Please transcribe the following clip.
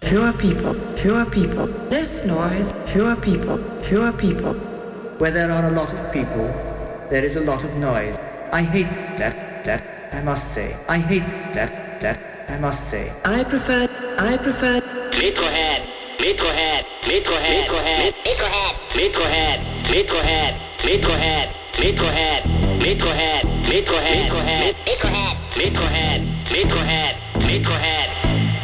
fewer people, less noise, fewer people. Where there are a lot of people, there is a lot of noise. I hate that, I must say. I hate that, I must say. I prefer. Metrohead.